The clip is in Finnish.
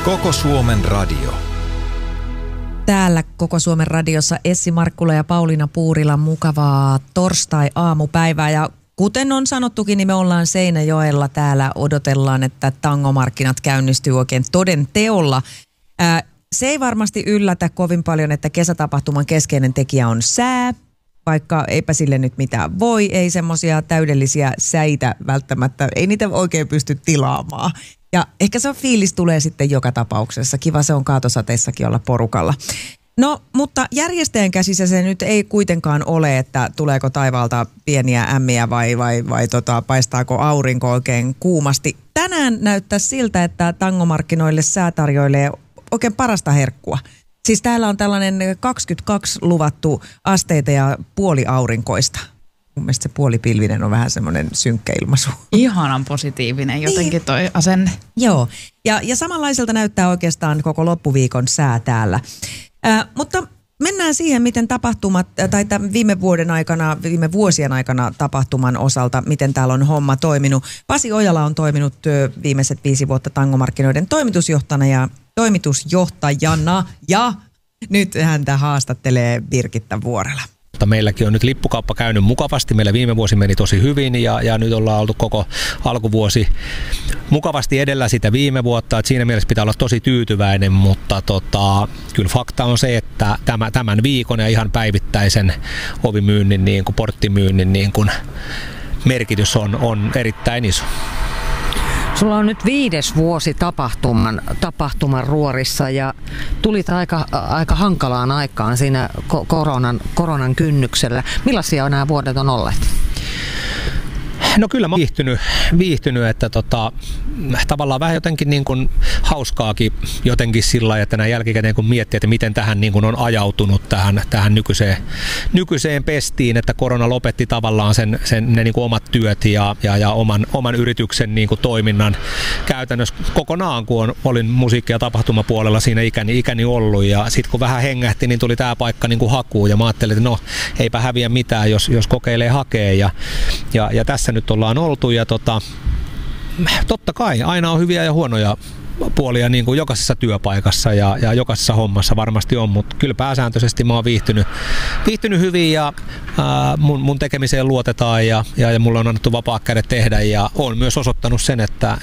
Koko Suomen radio. Täällä Koko Suomen radiossa Essi Markkula ja Pauliina Puurila, mukavaa torstai-aamupäivää. Ja kuten on sanottukin, niin me ollaan Seinäjoella täällä, odotellaan, että tangomarkkinat käynnistyy oikein toden teolla. Se ei varmasti yllätä kovin paljon, että kesätapahtuman keskeinen tekijä on sää, vaikka eipä sille nyt mitään voi, ei semmoisia täydellisiä säitä välttämättä, ei niitä oikein pysty tilaamaan. Ja ehkä se fiilis tulee sitten joka tapauksessa. Kiva se on kaatosateissakin olla porukalla. No, mutta järjestäjän käsissä se nyt ei kuitenkaan ole, että tuleeko taivaalta pieniä ämmiä vai paistaako aurinko oikein kuumasti. Tänään näyttää siltä, että tangomarkkinoille sää tarjoilee oikein parasta herkkua. Siis täällä on tällainen 22 luvattu asteita ja puoliaurinkoista. Mun mielestä se puolipilvinen on vähän semmoinen synkkä ilmaisu. Ihanan positiivinen jotenkin toi asenne. Joo, ja samanlaiselta näyttää oikeastaan koko loppuviikon sää täällä. Mutta mennään siihen, miten tapahtumat, tai viime vuosien aikana tapahtuman osalta, miten täällä on homma toiminut. Pasi Ojala on toiminut viimeiset 5 vuotta tangomarkkinoiden toimitusjohtajana ja nyt häntä haastattelee Birgitta Vuorela. Meilläkin on nyt lippukauppa käynyt mukavasti. Meillä viime vuosi meni tosi hyvin ja nyt ollaan oltu koko alkuvuosi mukavasti edellä sitä viime vuotta. Et siinä mielessä pitää olla tosi tyytyväinen, mutta kyllä fakta on se, että tämän viikon ja ihan päivittäisen ovimyynnin, niin kuin porttimyynnin niin kuin merkitys on erittäin iso. Sulla on nyt 5. vuosi tapahtuman ruorissa ja tulit aika hankalaan aikaan siinä koronan kynnyksellä. Millaisia nämä vuodet on olleet? No kyllä mä oon viihtynyt, että tavallaan vähän jotenkin niin kuin hauskaakin jotenkin sillä lailla, että näin jälkikäteen kun miettii, että miten tähän niin kuin on ajautunut tähän nykyiseen pestiin, että korona lopetti tavallaan ne niin kuin omat työt ja oman yrityksen niin kuin toiminnan käytännössä kokonaan, kun olin musiikki- ja tapahtumapuolella siinä ikäni ollut ja sitten kun vähän hengähti, niin tuli tämä paikka niin kuin hakuun ja mä ajattelin, että no eipä häviä mitään, jos kokeilee hakea ja tässä nyt ollaan oltu ja totta kai aina on hyviä ja huonoja puolia niin kuin jokaisessa työpaikassa ja jokaisessa hommassa varmasti on, mutta kyllä pääsääntöisesti mä oon viihtynyt hyvin ja mun tekemiseen luotetaan ja mulla on annettu vapaa kädet tehdä ja on myös osoittanut sen, että